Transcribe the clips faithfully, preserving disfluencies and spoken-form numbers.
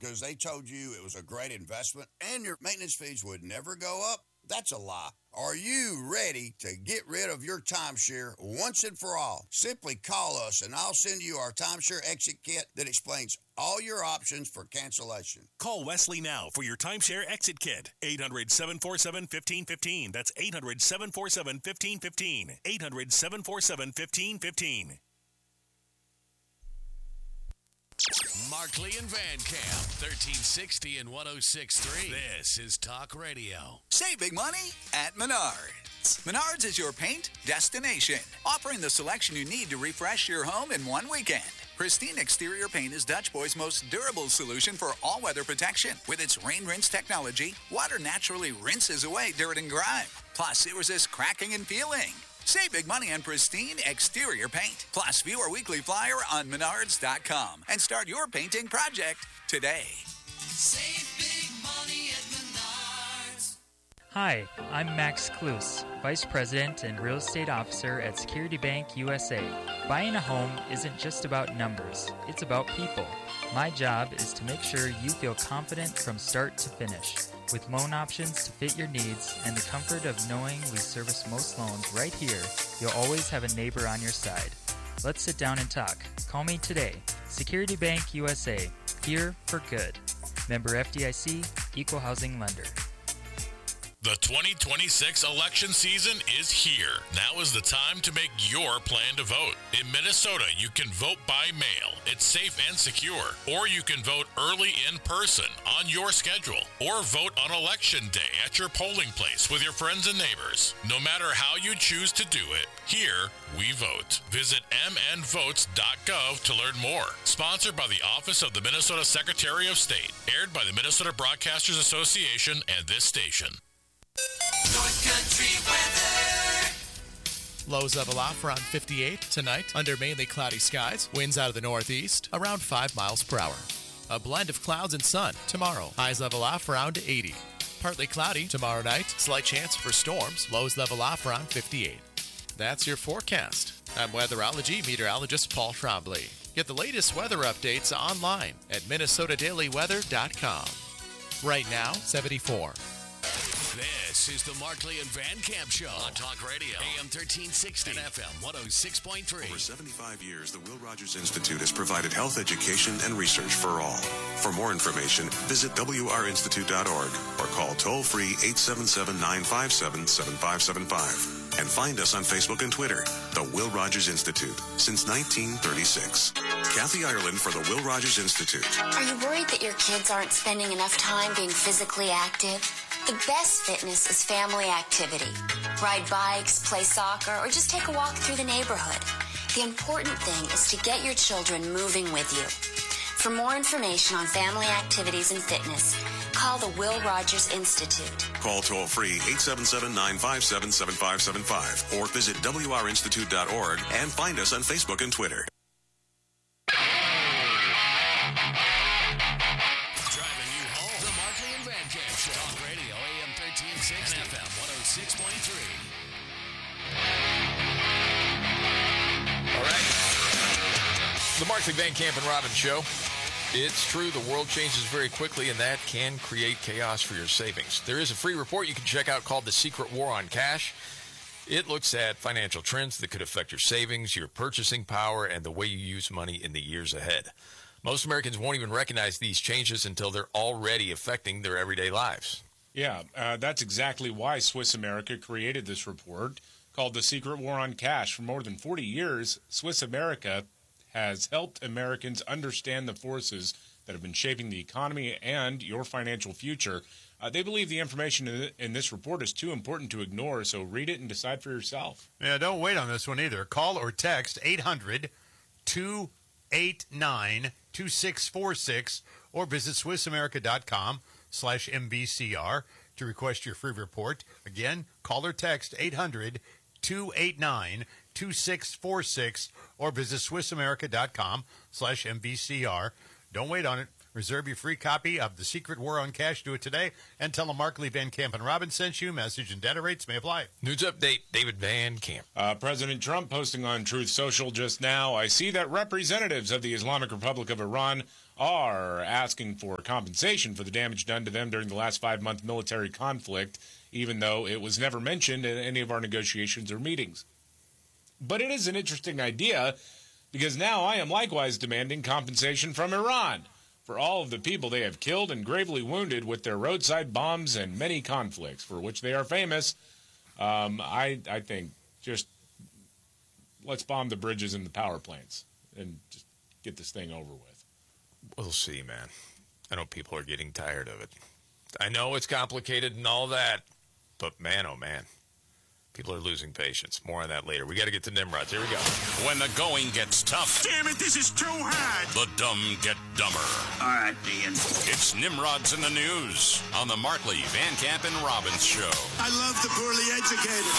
because they told you it was a great investment and your maintenance fees would never go up? That's a lie. Are you ready to get rid of your timeshare once and for all? Simply call us and I'll send you our timeshare exit kit that explains all your options for cancellation. Call Wesley now for your timeshare exit kit. eight hundred, seven four seven, one five one five. That's eight hundred, seven four seven, one five one five. eight hundred, seven four seven, one five one five. Markley and Van Camp, thirteen sixty and one oh six point three. This is Talk Radio. Save big money at Menards. Menards is your paint destination, offering the selection you need to refresh your home in one weekend. Pristine Exterior Paint is Dutch Boy's most durable solution for all-weather protection. With its rain rinse technology, water naturally rinses away dirt and grime. Plus, it resists cracking and peeling. Save big money on Pristine Exterior Paint. Plus, view our weekly flyer on menards dot com and start your painting project today. Save big money at Menards. Hi, I'm Max Klus, Vice President and Real Estate Officer at Security Bank U S A. Buying a home isn't just about numbers, it's about people. My job is to make sure you feel confident from start to finish, with loan options to fit your needs and the comfort of knowing we service most loans right here. You'll always have a neighbor on your side. Let's sit down and talk. Call me today. Security Bank U S A, here for good. Member F D I C, Equal Housing Lender. The twenty twenty-six election season is here. Now is the time to make your plan to vote. In Minnesota, you can vote by mail. It's safe and secure. Or you can vote early in person on your schedule. Or vote on election day at your polling place with your friends and neighbors. No matter how you choose to do it, here we vote. Visit m n votes dot gov to learn more. Sponsored by the Office of the Minnesota Secretary of State. Aired by the Minnesota Broadcasters Association and this station. North Country weather. Lows level off around fifty-eight tonight under mainly cloudy skies. Winds out of the northeast around five miles per hour. A blend of clouds and sun tomorrow. Highs level off around eighty. Partly cloudy tomorrow night. Slight chance for storms. Lows level off around fifty-eight. That's your forecast. I'm weatherology meteorologist Paul Trombley. Get the latest weather updates online at minnesota daily weather dot com. Right now, seventy-four. This is the Markley and Van Camp Show on Talk Radio, A M thirteen sixty and F M one oh six point three. For seventy-five years, the Will Rogers Institute has provided health education and research for all. For more information, visit w r institute dot org or call toll-free eight seven seven, nine five seven, seven five seven five. And find us on Facebook and Twitter, the Will Rogers Institute, since nineteen thirty-six. Kathy Ireland for the Will Rogers Institute. Are you worried that your kids aren't spending enough time being physically active? The best fitness is family activity. Ride bikes, play soccer, or just take a walk through the neighborhood. The important thing is to get your children moving with you. For more information on family activities and fitness, call the Will Rogers Institute. Call toll-free eight seven seven, nine five seven, seven five seven five or visit w r institute dot org and find us on Facebook and Twitter. Driving you home, the Markley and Van Camp Show. Talk Radio, A M thirteen sixty and F M one oh six point three. All right. The Markley, Van Camp, and Robbins Show. It's true, the world changes very quickly, and that can create chaos for your savings. There is a free report you can check out called The Secret War on Cash. It looks at financial trends that could affect your savings, your purchasing power, and the way you use money in the years ahead. Most Americans won't even recognize these changes until they're already affecting their everyday lives. Yeah, uh, that's exactly why Swiss America created this report called The Secret War on Cash. For more than forty years, Swiss America has helped Americans understand the forces that have been shaping the economy and your financial future. Uh, they believe the information in, in this report is too important to ignore, so read it and decide for yourself. Yeah, don't wait on this one either. Call or text eight hundred, two eight nine, two six four six or visit swiss america dot com slash M B C R to request your free report. Again, call or text eight hundred, two eight nine, two six four six or visit swiss america dot com slash M B C R. Don't wait on it. Reserve your free copy of The Secret War on Cash. Do it today and tell them Markley, Van Camp, and Robbins sent you. Message and data rates may apply. News update, David Van Camp. Uh, President Trump posting on Truth Social just now, I see that representatives of the Islamic Republic of Iran are asking for compensation for the damage done to them during the last five-month military conflict, even though it was never mentioned in any of our negotiations or meetings. But it is an interesting idea, because now I am likewise demanding compensation from Iran for all of the people they have killed and gravely wounded with their roadside bombs and many conflicts for which they are famous. Um, I, I think just let's bomb the bridges and the power plants and just get this thing over with. We'll see, man. I know people are getting tired of it. I know it's complicated and all that, but man, oh man. People are losing patience. More on that later. We got to get to Nimrods. Here we go. When the going gets tough. Damn it, this is too hard. The dumb get dumber. All right, Ian. It's Nimrods in the News on the Markley, Van Camp, and Robbins Show. I love the poorly educated.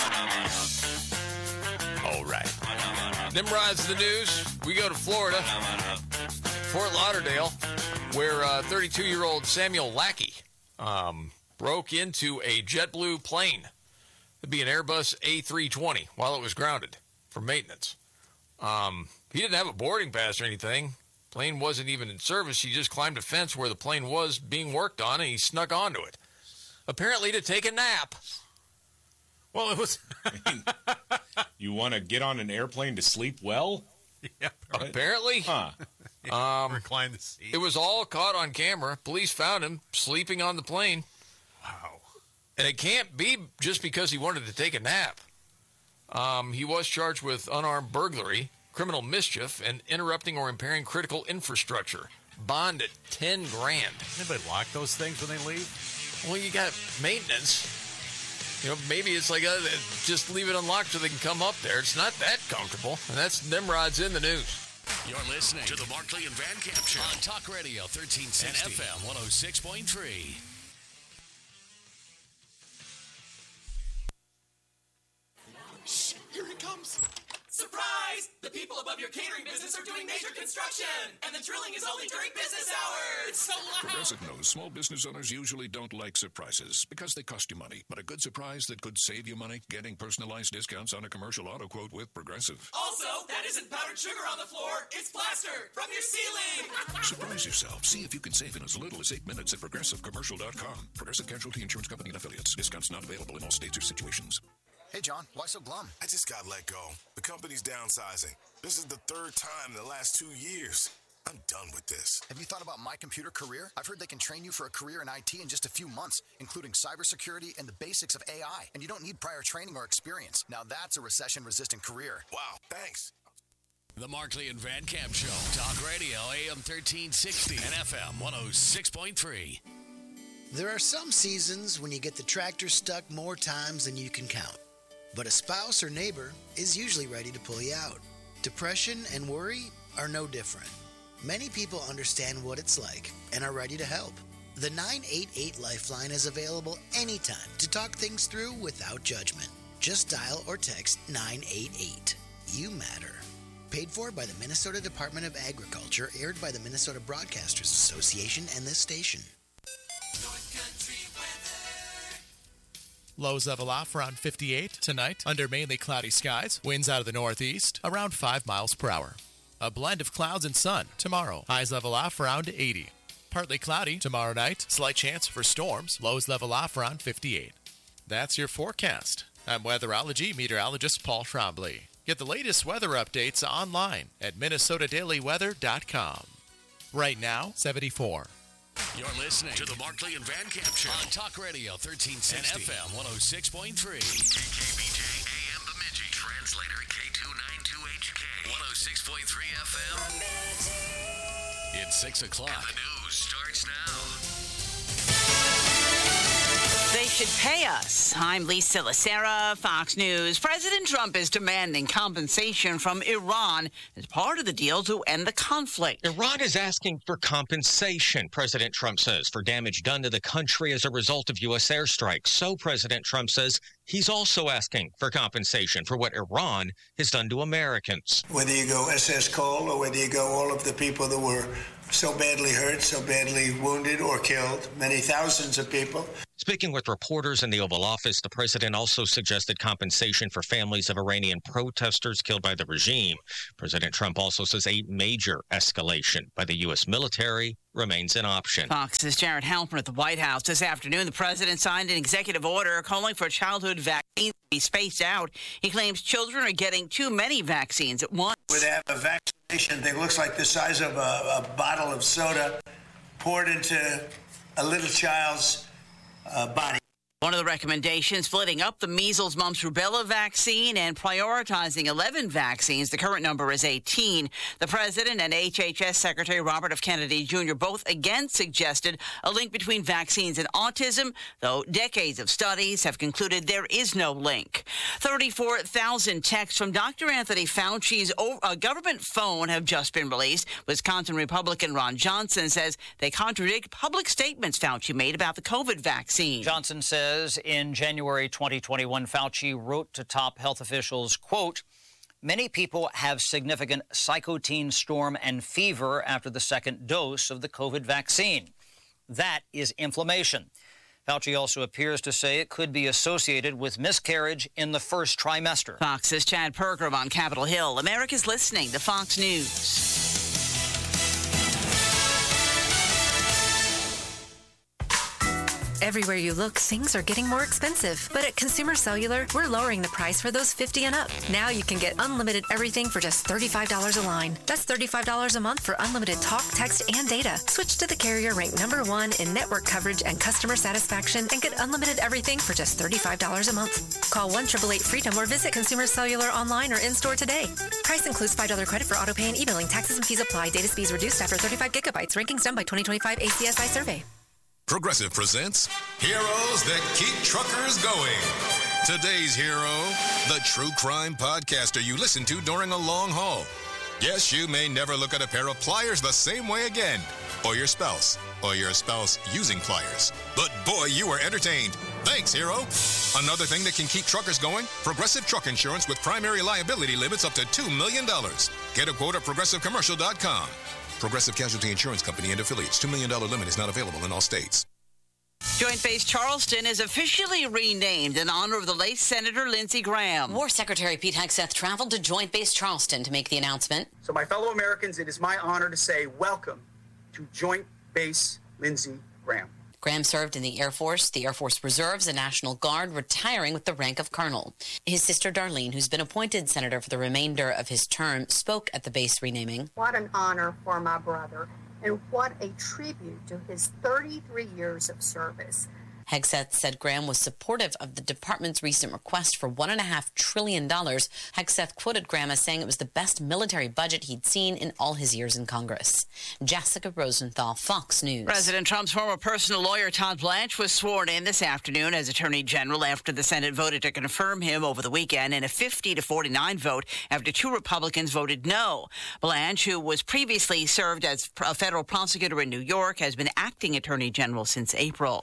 All right. Nimrods in the News. We go to Florida. Fort Lauderdale, where uh, thirty-two-year-old Samuel Lackey um, broke into a JetBlue plane. It'd be an Airbus A three twenty while it was grounded for maintenance. Um, he didn't have a boarding pass or anything. Plane wasn't even in service. He just climbed a fence where the plane was being worked on, and he snuck onto it. Apparently to take a nap. Well, it was... You want to get on an airplane to sleep well? Yeah, apparently. Huh. Um, Recline the seat. It was all caught on camera. Police found him sleeping on the plane. Wow. And it can't be just because he wanted to take a nap. Um, he was charged with unarmed burglary, criminal mischief, and interrupting or impairing critical infrastructure. Bond at ten grand. Anybody lock those things when they leave? Well, you got maintenance. You know, maybe it's like, uh, just leave it unlocked so they can come up there. It's not that comfortable. And that's Nimrod's in the news. You're listening to the Markley and Van Camp Show on Talk Radio thirteen sixty and F M one oh six point three. Shh, here he comes. Surprise! The people above your catering business are doing major construction, and the drilling is only during business hours. So loud. Progressive knows small business owners usually don't like surprises because they cost you money. But a good surprise that could save you money, getting personalized discounts on a commercial auto quote with Progressive. Also, that isn't powdered sugar on the floor. It's plaster from your ceiling. Surprise yourself. See if you can save in as little as eight minutes at progressive commercial dot com. Progressive Casualty Insurance Company and Affiliates. Discounts not available in all states or situations. Hey, John, why so glum? I just got let go. The company's downsizing. This is the third time in the last two years. I'm done with this. Have you thought about My Computer Career? I've heard they can train you for a career in I T in just a few months, including cybersecurity and the basics of A I. And you don't need prior training or experience. Now that's a recession-resistant career. Wow, thanks. The Markley and Van Camp Show. Talk Radio, A M thirteen sixty and F M one oh six point three. There are some seasons when you get the tractor stuck more times than you can count. But a spouse or neighbor is usually ready to pull you out. Depression and worry are no different. Many people understand what it's like and are ready to help. The nine eight eight Lifeline is available anytime to talk things through without judgment. Just dial or text nine eight eight. You matter. Paid for by the Minnesota Department of Agriculture, aired by the Minnesota Broadcasters Association and this station. North Country weather. Lows level off around fifty-eight tonight under mainly cloudy skies. Winds out of the northeast around five miles per hour. A blend of clouds and sun tomorrow. Highs level off around eighty. Partly cloudy tomorrow night. Slight chance for storms. Lows level off around fifty-eight. That's your forecast. I'm weatherology meteorologist Paul Trombley. Get the latest weather updates online at minnesota daily weather dot com. Right now, seventy-four. You're listening to the Markley and Van Camp Show on Talk Radio thirteen sixty and F M one oh six point three. K K B J A M Bemidji, translator K two ninety-two H K, one oh six point three F M. It's six o'clock. And the news starts now. They should pay us. I'm Lisa Lacera, Fox News. President Trump is demanding compensation from Iran as part of the deal to end the conflict. Iran is asking for compensation, President Trump says, for damage done to the country as a result of U S airstrikes. So President Trump says he's also asking for compensation for what Iran has done to Americans. Whether you go S S Cole or whether you go all of the people that were so badly hurt, so badly wounded or killed, many thousands of people. Speaking with reporters in the Oval Office, the president also suggested compensation for families of Iranian protesters killed by the regime. President Trump also says a major escalation by the U S military remains an option. Fox's Jared Halpern at the White House. This afternoon, the president signed an executive order calling for childhood vaccines to be spaced out. He claims children are getting too many vaccines at once. Where they have a vaccination that looks like the size of a, a bottle of soda poured into a little child's uh, body. One of the recommendations, splitting up the measles, mumps, rubella vaccine and prioritizing eleven vaccines. The current number is eighteen. The president and H H S Secretary Robert F. Kennedy Junior both again suggested a link between vaccines and autism, though decades of studies have concluded there is no link. thirty-four thousand texts from Doctor Anthony Fauci's uh, government phone have just been released. Wisconsin Republican Ron Johnson says they contradict public statements Fauci made about the COVID vaccine. Johnson says in January twenty twenty-one, Fauci wrote to top health officials, quote, many people have significant cytokine storm and fever after the second dose of the COVID vaccine. That is inflammation. Fauci also appears to say it could be associated with miscarriage in the first trimester. Fox's Chad Pergram on Capitol Hill. America's listening to Fox News. Everywhere you look, things are getting more expensive. But at Consumer Cellular, we're lowering the price for those fifty and up. Now you can get unlimited everything for just thirty-five dollars a line. That's thirty-five dollars a month for unlimited talk, text, and data. Switch to the carrier ranked number one in network coverage and customer satisfaction and get unlimited everything for just thirty-five dollars a month. Call one eight eight eight FREEDOM or visit Consumer Cellular online or in-store today. Price includes five dollars credit for auto pay and e-billing. Taxes and fees apply. Data speeds reduced after thirty-five gigabytes. Rankings done by twenty twenty-five A C S I survey. Progressive presents Heroes That Keep Truckers Going. Today's hero, the true crime podcaster you listen to during a long haul. Yes, you may never look at a pair of pliers the same way again, or your spouse, or your spouse using pliers. But boy, you were entertained. Thanks, hero. Another thing that can keep truckers going, Progressive Truck Insurance with primary liability limits up to two million dollars. Get a quote at progressive commercial dot com. Progressive Casualty Insurance Company and affiliates. two million dollars limit is not available in all states. Joint Base Charleston is officially renamed in honor of the late Senator Lindsey Graham. War Secretary Pete Hegseth traveled to Joint Base Charleston to make the announcement. So, my fellow Americans, it is my honor to say welcome to Joint Base Lindsey Graham. Graham served in the Air Force, the Air Force Reserves, and National Guard, retiring with the rank of colonel. His sister Darlene, who's been appointed senator for the remainder of his term, spoke at the base renaming. What an honor for my brother, and what a tribute to his thirty-three years of service. Hegseth said Graham was supportive of the department's recent request for one point five trillion dollars. Hegseth quoted Graham as saying it was the best military budget he'd seen in all his years in Congress. Jessica Rosenthal, Fox News. President Trump's former personal lawyer, Todd Blanche, was sworn in this afternoon as Attorney General after the Senate voted to confirm him over the weekend in a fifty to forty-nine vote after two Republicans voted no. Blanche, who was previously served as a federal prosecutor in New York, has been acting Attorney General since April.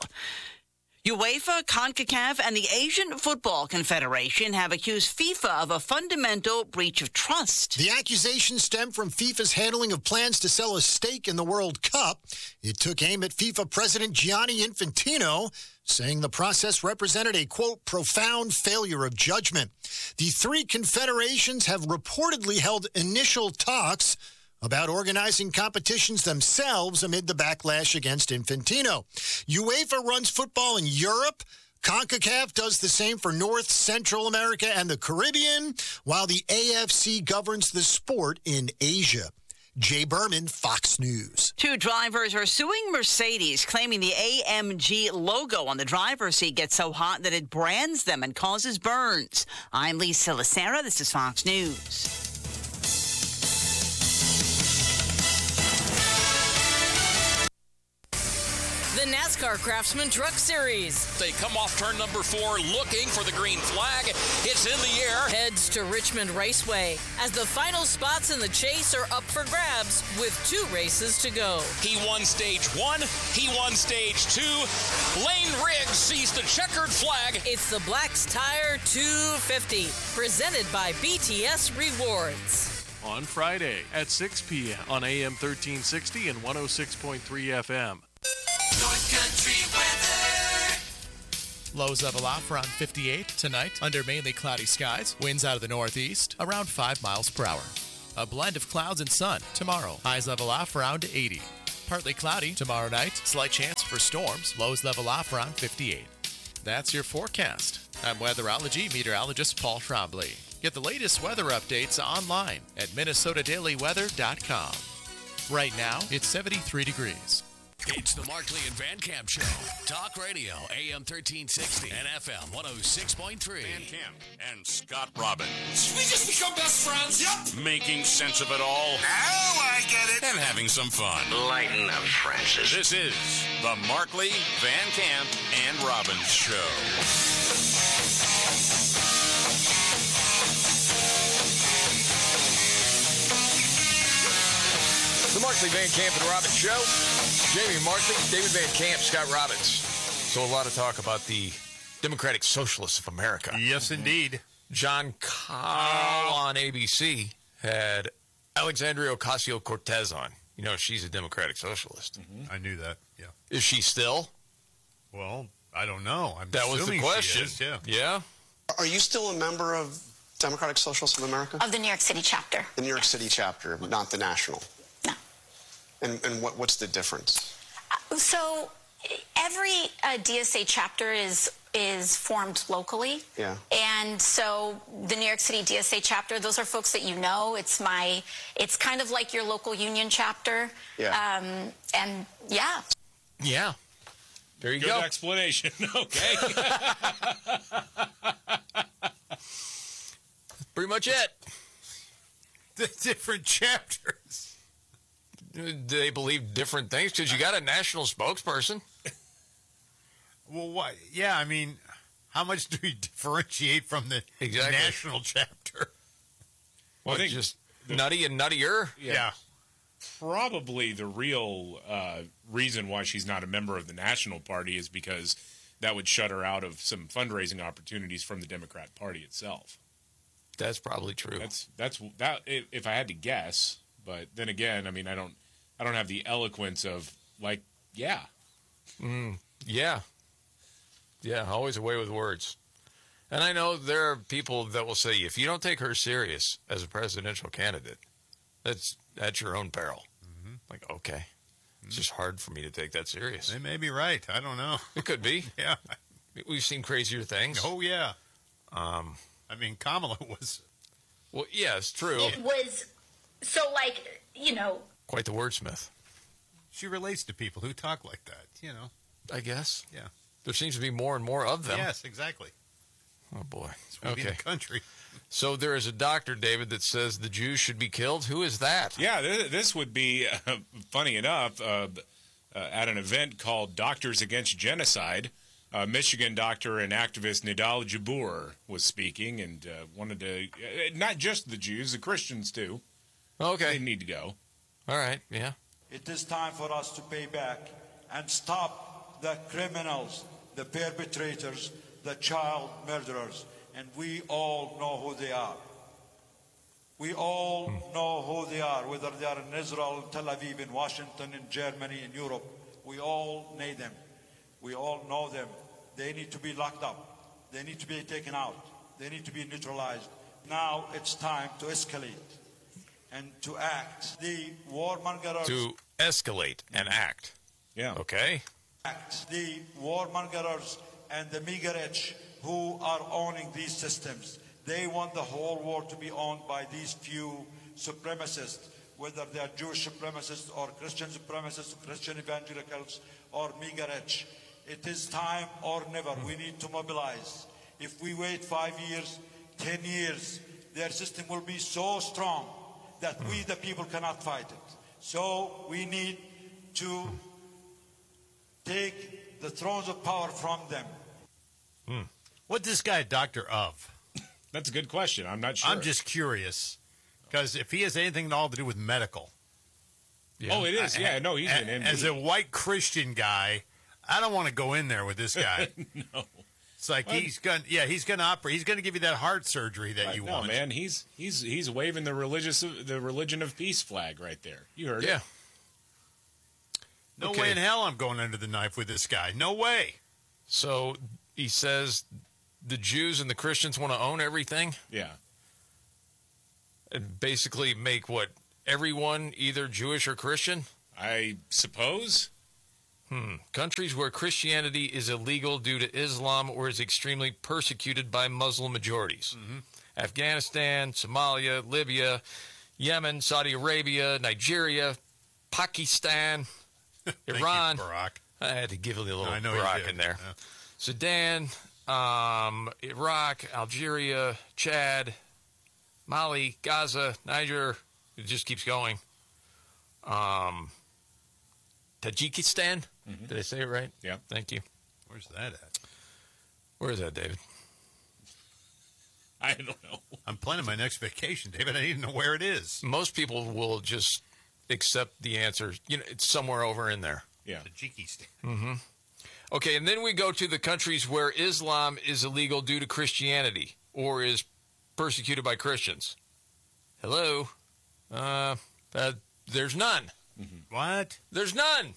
UEFA, CONCACAF, and the Asian Football Confederation have accused FIFA of a fundamental breach of trust. The accusations stem from FIFA's handling of plans to sell a stake in the World Cup. It took aim at FIFA President Gianni Infantino, saying the process represented a, quote, profound failure of judgment. The three confederations have reportedly held initial talks about organizing competitions themselves amid the backlash against Infantino. UEFA runs football in Europe. CONCACAF does the same for North, Central America, and the Caribbean, while the A F C governs the sport in Asia. Jay Berman, Fox News. Two drivers are suing Mercedes, claiming the A M G logo on the driver's seat gets so hot that it brands them and causes burns. I'm Lisa Lacera. This is Fox News. The NASCAR Craftsman Truck Series. They come off turn number four looking for the green flag. It's in the air. Heads to Richmond Raceway as the final spots in the chase are up for grabs with two races to go. He won stage one. He won stage two. Lane Riggs sees the checkered flag. It's the Black's Tire two fifty, presented by B T S Rewards. On Friday at six p.m. on A M thirteen sixty and one oh six point three F M. North Country weather. Lows level off around fifty-eight tonight under mainly cloudy skies. Winds out of the northeast around five miles per hour. A blend of clouds and sun tomorrow. Highs level off around eighty. Partly cloudy tomorrow night. Slight chance for storms. Lows level off around fifty-eight. That's your forecast. I'm weatherology meteorologist Paul Trombley. Get the latest weather updates online at minnesota daily weather dot com. Right now, it's seventy-three degrees. It's the Markley and Van Camp Show. Talk radio, A M thirteen sixty and F M one oh six point three. Van Camp and Scott Robbins. We just become best friends. Yep. Making sense of it all. Now I get it. And having some fun. Lighten up, Francis. This is the Markley, Van Camp, and Robbins Show. The Markley, Van Camp, and Robbins Show. Jamie Markley, David Van Camp, Scott Robbins. So a lot of talk about the Democratic Socialists of America. Yes, indeed. John Kyle on A B C had Alexandria Ocasio-Cortez on. You know, she's a Democratic Socialist. Mm-hmm. I knew that, yeah. Is she still? Well, I don't know. I'm that was the question. Is, yeah. Yeah? Are you still a member of Democratic Socialists of America? Of the New York City chapter. The New York City chapter, not the national? No. And, and what, what's the difference? Uh, so every uh, D S A chapter is is formed locally. Yeah. And so the New York City D S A chapter, those are folks that you know. It's my, it's kind of like your local union chapter. Yeah. Um, and yeah. Yeah. There you Good go. explanation. Okay. Pretty much it. The different chapters. Do they believe different things? Because you got a national spokesperson. Well, what? Yeah, I mean, how much do we differentiate from the exactly. national chapter? Well, I think just the, nutty and nuttier. Yeah. yeah. Probably the real uh, reason why she's not a member of the National Party is because that would shut her out of some fundraising opportunities from the Democrat Party itself. That's probably true. That's that's that. If I had to guess, but then again, I mean, I don't, I don't have the eloquence of like, yeah, mm, yeah, yeah. Always away with words. And I know there are people that will say, if you don't take her serious as a presidential candidate, that's at your own peril. Mm-hmm. Like, okay, mm-hmm. It's just hard for me to take that serious. They may be right. I don't know. It could be. Yeah, we've seen crazier things. Oh yeah. Um. I mean, Kamala was... Well, yeah, it's true. It was, so like, you know... Quite the wordsmith. She relates to people who talk like that, you know. I guess. Yeah. There seems to be more and more of them. Yes, exactly. Oh, boy. Okay. The country. So there is a doctor, David, that says the Jews should be killed. Who is that? Yeah, th- this would be, uh, funny enough, uh, uh, at an event called Doctors Against Genocide. Uh, Michigan doctor and activist Nidal Jabbour was speaking and uh, wanted to, uh, not just the Jews, the Christians too. Okay. They need to go. All right, yeah. It is time for us to pay back and stop the criminals, the perpetrators, the child murderers. And we all know who they are. We all hmm. know who they are, whether they are in Israel, in Tel Aviv, in Washington, in Germany, in Europe. We all know them. We all know them. They need to be locked up. They need to be taken out. They need to be neutralized. Now it's time to escalate and to act. The warmongers... To escalate and act. Yeah. Okay. Act. The warmongers and the megareich who are owning these systems. They want the whole world to be owned by these few supremacists, whether they are Jewish supremacists or Christian supremacists, Christian evangelicals or megareich. It is time or never. We need to mobilize. If we wait five years, ten years, their system will be so strong that we, the people, cannot fight it. So we need to take the thrones of power from them. Hmm. What this guy a doctor of? That's a good question. I'm not sure. I'm just curious. Because if he has anything at all to do with medical. Yeah. Oh, it is. Yeah, no, he's an M D. As a white Christian guy, I don't want to go in there with this guy. No. It's like well, he's going yeah, he's going to operate. He's going to give you that heart surgery that right, you no, want. No, man, he's he's he's waving the religious the religion of peace flag right there. You heard yeah. it. No okay. way in hell I'm going under the knife with this guy. No way. So he says the Jews and the Christians want to own everything. Yeah. And basically make what, everyone either Jewish or Christian? I suppose. Hmm. Countries where Christianity is illegal due to Islam or is extremely persecuted by Muslim majorities. Mm-hmm. Afghanistan, Somalia, Libya, Yemen, Saudi Arabia, Nigeria, Pakistan, Iran. You, Barack. I had to give a little I know Barack in there. Yeah. Sudan, um, Iraq, Algeria, Chad, Mali, Gaza, Niger. It just keeps going. Um, Tajikistan. Mm-hmm. Did I say it right? Yeah. Thank you. Where's that at? Where is that, David? I don't know. I'm planning my next vacation, David. I need to know where it is. Most people will just accept the answer. You know, it's somewhere over in there. Yeah. Tajikistan. Mm-hmm. Okay, and then we go to the countries where Islam is illegal due to Christianity or is persecuted by Christians. Hello? Uh, uh there's none. Mm-hmm. What? There's none.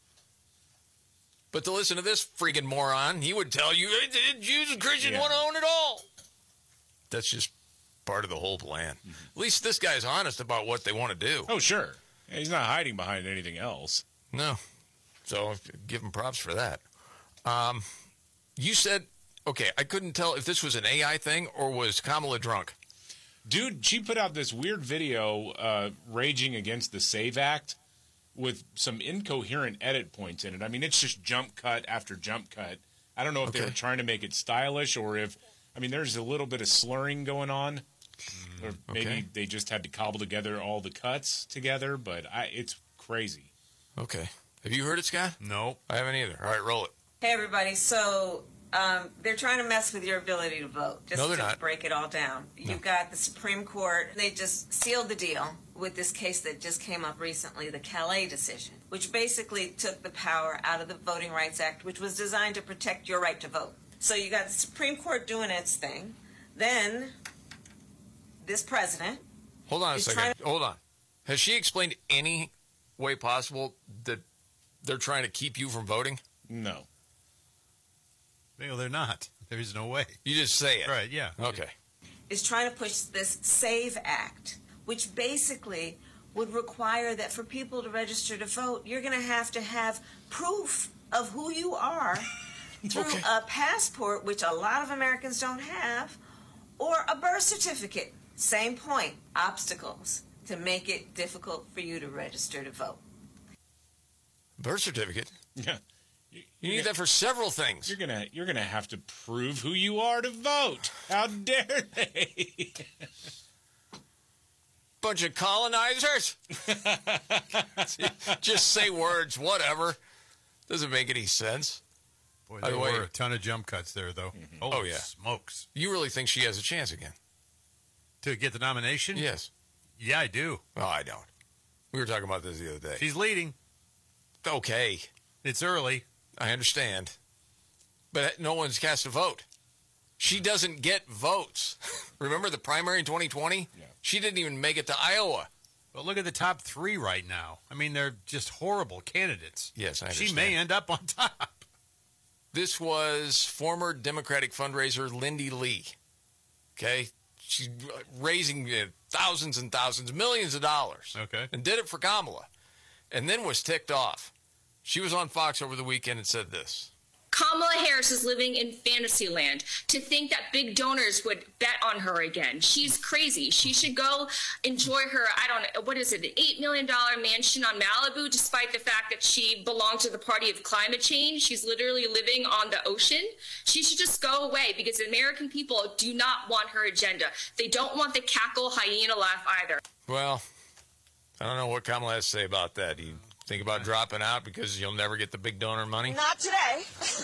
But to listen to this freaking moron, he would tell you hey, Jews and Christians Yeah. want to own it all. That's just part of the whole plan. Mm-hmm. At least this guy's honest about what they want to do. Oh, sure. Yeah, he's not hiding behind anything else. No. So give him props for that. Um, you said, okay, I couldn't tell if this was an A I thing or was Kamala drunk. Dude, she put out this weird video uh, raging against the SAVE Act with some incoherent edit points in it. I mean, it's just jump cut after jump cut. I don't know if Okay. they were trying to make it stylish or if, I mean, there's a little bit of slurring going on. Or maybe okay. they just had to cobble together all the cuts together, but I, it's crazy. Okay. Have you heard it, Scott? No. I haven't either. All right, roll it. Hey, everybody. So um, they're trying to mess with your ability to vote. Just No, they're to not. break it all down. No. You've got the Supreme Court. They just sealed the deal with this case that just came up recently, the Calais decision, which basically took the power out of the Voting Rights Act, which was designed to protect your right to vote. So you got the Supreme Court doing its thing. Then this president. Hold on a is second. trying to- Hold on. Has she explained any way possible that they're trying to keep you from voting? No. No, they're not. There's no way. You just say it. Right, yeah. Okay. is trying to push this SAVE Act, which basically would require that for people to register to vote, you're going to have to have proof of who you are through Okay. a passport, which a lot of Americans don't have, or a birth certificate. Same point, obstacles to make it difficult for you to register to vote. Birth certificate? Yeah. You need that for several things. You're gonna you're gonna have to prove who you are to vote. How dare they? Bunch of colonizers. Just say words, whatever. Doesn't make any sense. Boy, By there the way- were a ton of jump cuts there, though. Mm-hmm. Holy Oh, yeah. smokes. You really think she has a chance again? To get the nomination? Yes. Yeah, I do. No, I don't. We were talking about this the other day. She's leading. Okay. It's early. I understand. But no one's cast a vote. She doesn't get votes. Remember the primary in twenty twenty? Yeah. She didn't even make it to Iowa. But look at the top three right now. I mean, they're just horrible candidates. Yes, I understand. She may end up on top. This was former Democratic fundraiser Lindy Lee. Okay? She's raising uh, thousands and thousands, millions of dollars. Okay. And did it for Kamala. And then was ticked off. She was on Fox over the weekend and said this. Kamala Harris is living in fantasy land. To think that big donors would bet on her again. She's crazy. She should go enjoy her, I don't know, what is it, an eight million dollars mansion on Malibu, despite the fact that she belongs to the party of climate change. She's literally living on the ocean. She should just go away because the American people do not want her agenda. They don't want the cackle hyena laugh either. Well, I don't know what Kamala has to say about that. You think about dropping out because you'll never get the big donor money? Not today.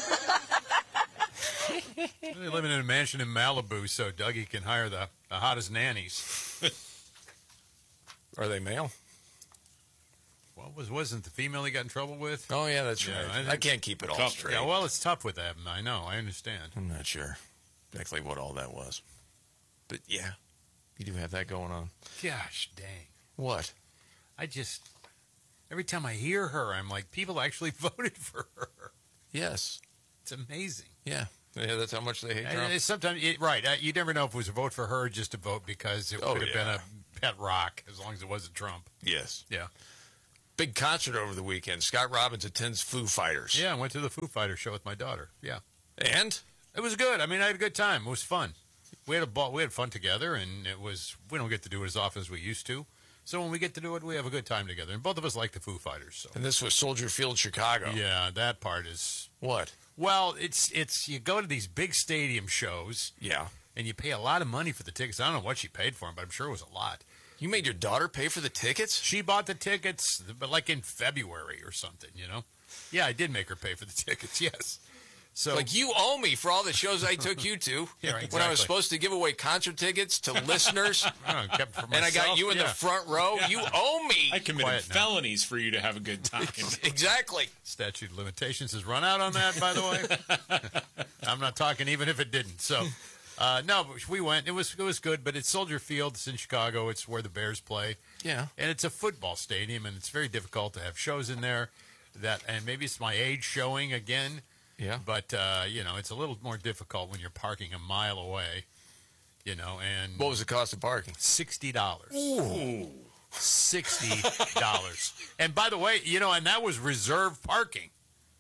They're living in a mansion in Malibu, so Dougie can hire the, the hottest nannies. Are they male? What was wasn't the female he got in trouble with? Oh, yeah, that's Yeah, right. I I, think- can't keep it all Tough. straight. Yeah, well, it's tough with that. I know. I understand. I'm not sure exactly what all that was. But, yeah, you do have that going on. Gosh dang. What? I just, every time I hear her, I'm like, people actually voted for her. Yes. It's amazing. Yeah. Yeah, that's how much they hate And Trump. it's sometimes it, right. Uh, you never know if it was a vote for her or just a vote because it Oh, could have yeah. been a pet rock as long as it wasn't Trump. Yes. Yeah. Big concert over the weekend. Scott Robbins attends Foo Fighters. Yeah, I went to the Foo Fighters show with my daughter. Yeah. And? It was good. I mean, I had a good time. It was fun. We had a ball. We had fun together, and it was. We don't get to do it as often as we used to. So when we get to do it, we have a good time together. And both of us like the Foo Fighters. So. And this was Soldier Field, Chicago. Yeah, that part is. What? Well, it's it's you go to these big stadium shows. Yeah. And you pay a lot of money for the tickets. I don't know what she paid for them, but I'm sure it was a lot. You made your daughter pay for the tickets? She bought the tickets, but like in February or something, you know? Yeah, I did make her pay for the tickets, yes. So Like, you owe me for all the shows I took you to. Yeah, right, When I was exactly. supposed to give away concert tickets to listeners. I kept it for And I got myself, you in yeah. the front row. You owe me. I committed Quiet now. felonies for you to have a good time. Exactly. Statute of limitations has run out on that, by the way. I'm not talking even if it didn't. So, uh, no, but we went. It was it was good, but it's Soldier Field. It's in Chicago. It's where the Bears play. Yeah. And it's a football stadium, and it's very difficult to have shows in there. That and maybe it's my age showing again. Yeah. But, uh, you know, it's a little more difficult when you're parking a mile away, you know, and... What was the cost of parking? sixty dollars. Ooh. sixty dollars. And by the way, you know, and that was reserved parking.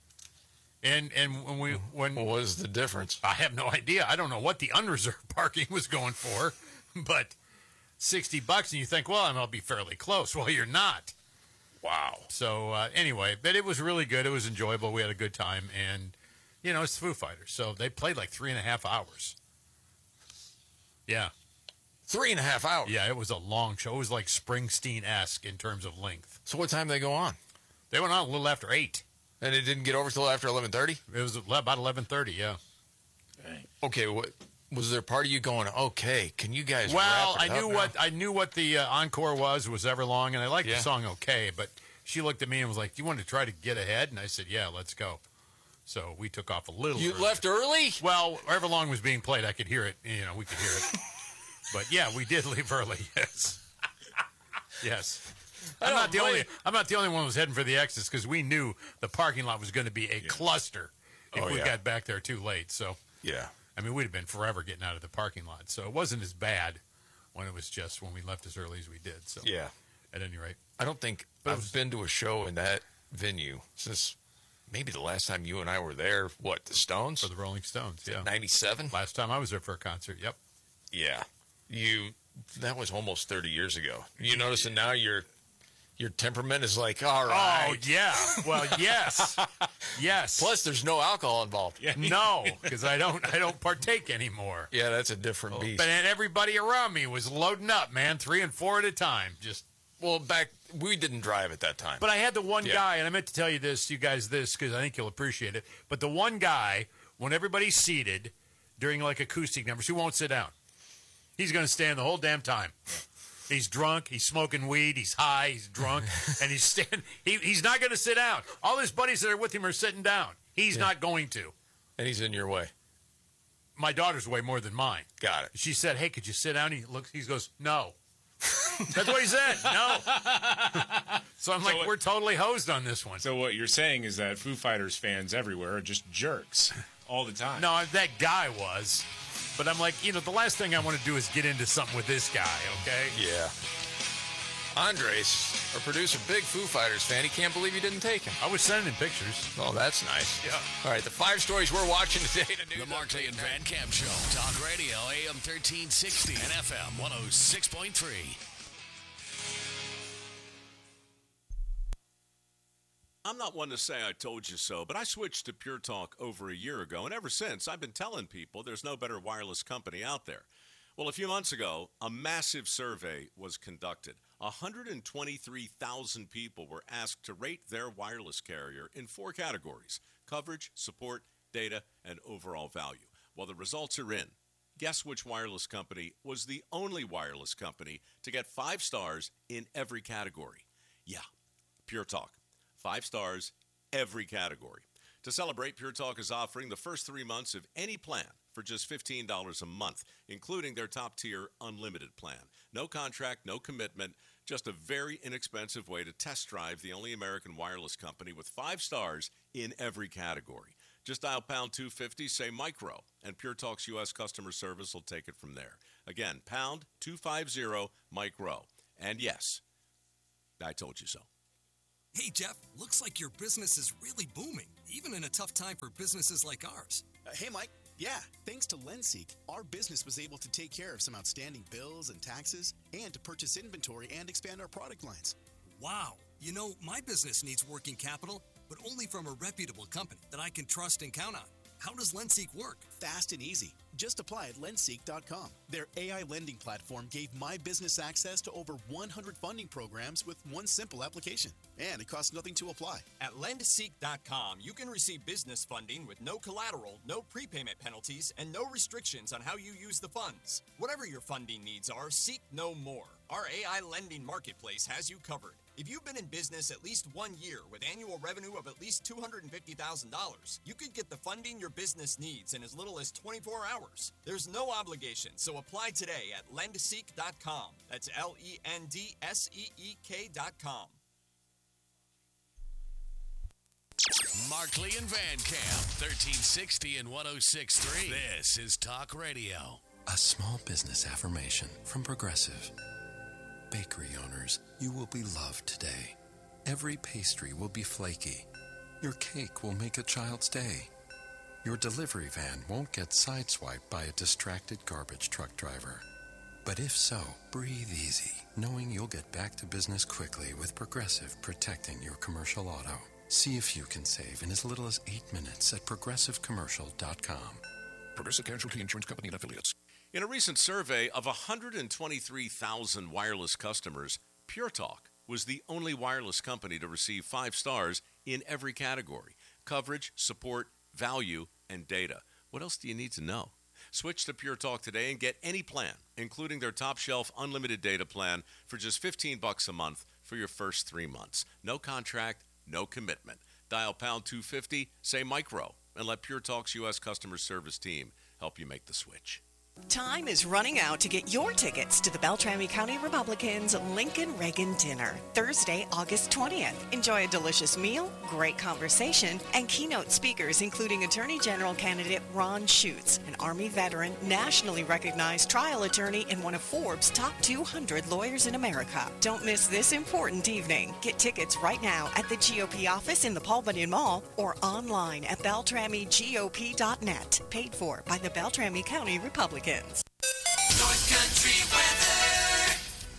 And and when we... when What was the difference? I have no idea. I don't know what the unreserved parking was going for, but sixty bucks, and you think, well, I'll be fairly close. Well, you're not. Wow. So, uh, anyway, but it was really good. It was enjoyable. We had a good time, and... You know, it's the Foo Fighters, so they played like three and a half hours. Yeah. Three and a half hours? Yeah, it was a long show. It was like Springsteen-esque in terms of length. So what time did they go on? They went on a little after eight. And it didn't get over till after eleven thirty? It was about eleven thirty, yeah. Okay, what was there a part of you going, okay, can you guys Well, wrap I it knew up what now? I knew what the uh, encore was, was Everlong, and I liked Yeah. the song okay, but she looked at me and was like, do you want to try to get ahead? And I said, yeah, let's go. So we took off a little You early. left early? Well, Everlong was being played. I could hear it. You know, we could hear it. But yeah, we did leave early. Yes. Yes. I I'm don't not the blame only. you. I'm not the only one who was heading for the exits because we knew the parking lot was going to be a cluster if Oh, we yeah. got back there too late. So Yeah. I mean, we'd have been forever getting out of the parking lot. So it wasn't as bad when it was just when we left as early as we did. So Yeah. at any rate, I don't think But it I've was- been to a show in that venue since maybe the last time you and I were there. What, the Stones? for the Rolling Stones, yeah. ninety-seven? Last time I was there for a concert. Yep. Yeah. You, that was almost thirty years ago. You notice that now your your temperament is like, all right. Oh yeah. Well, yes. Yes. Plus, there's no alcohol involved. Yeah, No, because I don't. I don't partake anymore. yeah that's a different beast. But and everybody around me was loading up, man, three and four at a time. Just. Well, back, we didn't drive at that time. But I had the one Yeah. guy, and I meant to tell you this, you guys, this because I think you'll appreciate it. But the one guy, when everybody's seated during like acoustic numbers, he won't sit down. He's going to stand the whole damn time. He's drunk. He's smoking weed. He's high. He's drunk, and he's stand. He, he's not going to sit down. All his buddies that are with him are sitting down. He's Yeah. not going to. And he's in your way. My daughter's way more than mine. Got it. She said, "Hey, could you sit down?" He looks. He goes, "No." That's what he said. No. So I'm like, what- we're totally hosed on this one. So what you're saying is that Foo Fighters fans everywhere are just jerks all the time. No, that guy was. But I'm like, you know, the last thing I want to do is get into something with this guy, okay? Yeah. Andres, our producer, big Foo Fighters fan. He can't believe you didn't take him. I was sending him pictures. Oh, that's nice. Yeah. All right, the five stories we're watching today. To The Markley and Van Camp Show. Talk Radio, A M thirteen sixty and F M one oh six point three. I'm not one to say I told you so, but I switched to Pure Talk over a year ago, and ever since, I've been telling people there's no better wireless company out there. Well, a few months ago, a massive survey was conducted. one hundred twenty-three thousand people were asked to rate their wireless carrier in four categories: coverage, support, data, and overall value. Well, the results are in. Guess which wireless company was the only wireless company to get five stars in every category? Yeah, Pure Talk. Five stars, every category. To celebrate, Pure Talk is offering the first three months of any plan for just fifteen dollars a month, including their top-tier unlimited plan. No contract, no commitment, just a very inexpensive way to test drive the only American wireless company with five stars in every category. Just dial pound two fifty, say micro, and Pure Talk's U S customer service will take it from there. Again, pound two fifty, micro. And yes, I told you so. Hey, Jeff, looks like your business is really booming, even in a tough time for businesses like ours. Uh, hey, Mike. Yeah, thanks to LendSeek, our business was able to take care of some outstanding bills and taxes and to purchase inventory and expand our product lines. Wow. You know, my business needs working capital, but only from a reputable company that I can trust and count on. How does LendSeek work? Fast and easy. Just apply at lendseek dot com. Their A I lending platform gave my business access to over one hundred funding programs with one simple application. And it costs nothing to apply. At lendseek dot com, you can receive business funding with no collateral, no prepayment penalties, and no restrictions on how you use the funds. Whatever your funding needs are, seek no more. Our A I lending marketplace has you covered. If you've been in business at least one year with annual revenue of at least two hundred fifty thousand dollars, you could get the funding your business needs in as little as twenty-four hours. There's no obligation, so apply today at lendseek dot com. That's L E N D S E E K dot com. Markley and Van Camp, thirteen sixty and one oh six point three. This is Talk Radio. A small business affirmation from Progressive. Bakery owners, you will be loved today. Every pastry will be flaky. Your cake will make a child's day. Your delivery van won't get sideswiped by a distracted garbage truck driver. But if so, breathe easy, knowing you'll get back to business quickly with Progressive protecting your commercial auto. See if you can save in as little as eight minutes at progressive commercial dot com. Progressive Casualty Insurance Company and Affiliates. In a recent survey of one hundred twenty-three thousand wireless customers, Pure Talk was the only wireless company to receive five stars in every category: coverage, support, value, and data. What else do you need to know? Switch to Pure Talk today and get any plan, including their top shelf unlimited data plan for just fifteen bucks a month for your first three months. No contract, no commitment. Dial pound two fifty, say micro, and let Pure Talk's U S customer service team help you make the switch. Time is running out to get your tickets to the Beltrami County Republicans Lincoln Reagan Dinner, Thursday, August twentieth. Enjoy a delicious meal, great conversation, and keynote speakers including Attorney General candidate Ron Schutz, an Army veteran, nationally recognized trial attorney, and one of Forbes' top two hundred lawyers in America. Don't miss this important evening. Get tickets right now at the G O P office in the Paul Bunyan Mall or online at beltrami G O P dot net. Paid for by the Beltrami County Republicans. North Country weather.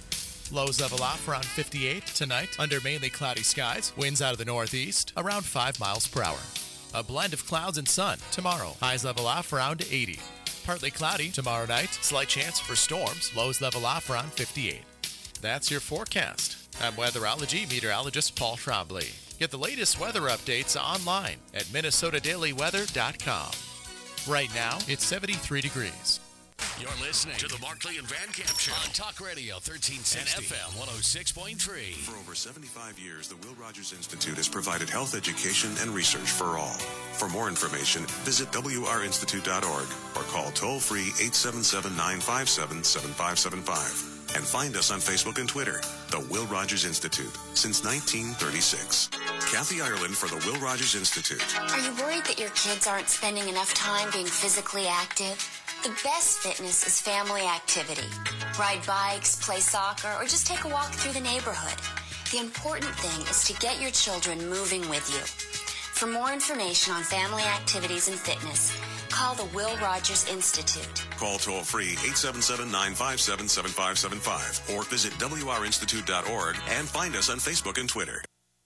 Lows level off around fifty-eight tonight under mainly cloudy skies. Winds out of the northeast around five miles per hour. A blend of clouds and sun tomorrow. Highs level off around eighty. Partly cloudy tomorrow night. Slight chance for storms. Lows level off around fifty-eight. That's your forecast. I'm weatherology meteorologist Paul Trombley. Get the latest weather updates online at minnesota daily weather dot com. Right now, it's seventy-three degrees. You're listening to the Markley and Van Camp Show on Talk Radio thirteen sixty and F M one oh six point three. For over seventy-five years, the Will Rogers Institute has provided health education and research for all. For more information, visit W R institute dot org or call toll-free eight seven seven, nine five seven, seven five seven five. And find us on Facebook and Twitter, the Will Rogers Institute, since nineteen thirty-six. Kathy Ireland for the Will Rogers Institute. Are you worried that your kids aren't spending enough time being physically active? The best fitness is family activity. Ride bikes, play soccer, or just take a walk through the neighborhood. The important thing is to get your children moving with you. For more information on family activities and fitness, call the Will Rogers Institute. Call toll-free eight seven seven, nine five seven, seven five seven five or visit W R institute dot org and find us on Facebook and Twitter.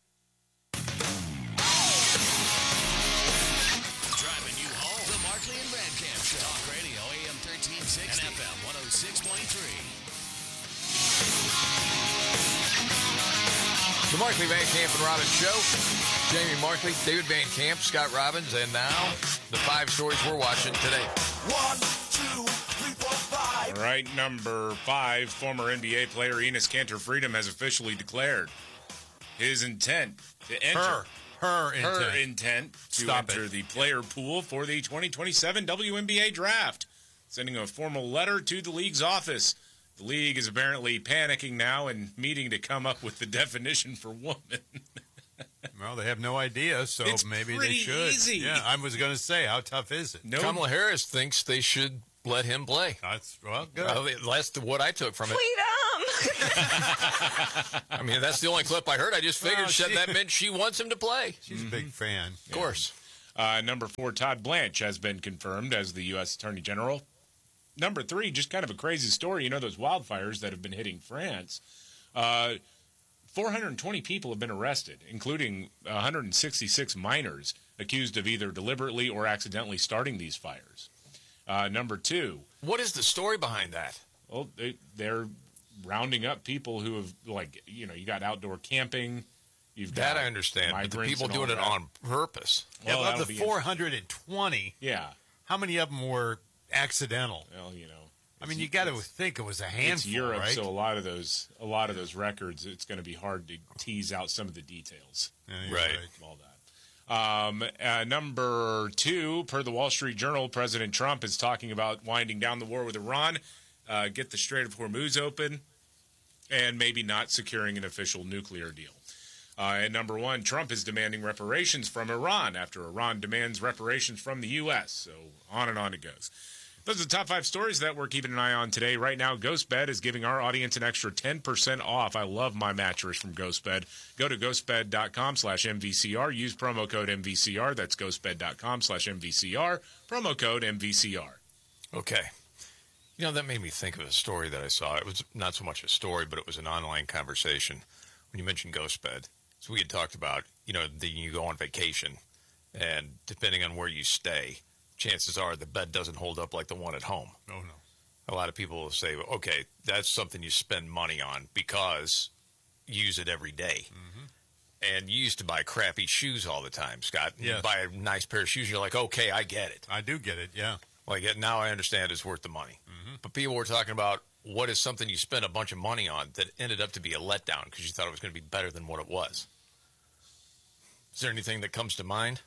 Driving you home, the Markley and Van Camp Show. Talk Radio A M thirteen sixty and F M one oh six point three. The Markley, Van Camp, and Robbins Show. Jamie Markley, David Van Camp, Scott Robbins, and now the five stories we're watching today. One, two, three, four, five. All right, number five, former N B A player Enes Kanter Freedom has officially declared his intent to enter. Her. Her intent. Her intent to Stop enter it. the player pool for the twenty twenty-seven W N B A draft, sending a formal letter to the league's office. The league is apparently panicking now and meeting to come up with the definition for woman. Well, they have no idea, so It's maybe they pretty should. easy. Yeah, I was going to say, how tough is it? No. Kamala Harris thinks they should let him play. That's well, good. Well, that's the, what I took from it. Freedom! I mean, that's the only clip I heard. I just figured Well, she, she- that meant she wants him to play. She's a big fan. Of course. Uh, number four, Todd Blanche has been confirmed as the U S Attorney General. Number three, just kind of a crazy story. You know those wildfires that have been hitting France? Uh, four hundred twenty people have been arrested, including one hundred sixty-six minors accused of either deliberately or accidentally starting these fires. Uh, number two. What is the story behind that? Well, they, they're rounding up people who have, like, you know, you got outdoor camping. You've That got I understand, but the migrants people and doing all it that. on purpose. Well, yeah, that'll of the be four hundred twenty, Yeah. how many of them were accidental? Well, you know. I mean, you got to think it was a handful, It's Europe, right? so a lot of those, a lot of those records, it's going to be hard to tease out some of the details. Yeah, you're Right. right. of All that. Um, uh, number two, per the Wall Street Journal, President Trump is talking about winding down the war with Iran, uh, get the Strait of Hormuz open, and maybe not securing an official nuclear deal. Uh, and number one, Trump is demanding reparations from Iran after Iran demands reparations from the U S. So on and on it goes. Those are the top five stories that we're keeping an eye on today. Right now, GhostBed is giving our audience an extra ten percent off. I love my mattress from GhostBed. Go to ghostbed.com slash MVCR. Use promo code M V C R. That's ghostbed.com slash MVCR. Promo code M V C R. Okay. You know, that made me think of a story that I saw. It was not so much a story, but it was an online conversation. When you mentioned GhostBed, so we had talked about, you know, the, you go on vacation, and depending on where you stay, chances are the bed doesn't hold up like the one at home. Oh, no. A lot of people will say, okay, that's something you spend money on because you use it every day. Mm-hmm. And you used to buy crappy shoes all the time, Scott. You Yes. buy a nice pair of shoes, you're like, okay, I get it. I do get it, yeah. Like, now I understand it's worth the money. Mm-hmm. But people were talking about what is something you spent a bunch of money on that ended up to be a letdown because you thought it was going to be better than what it was. Is there anything that comes to mind?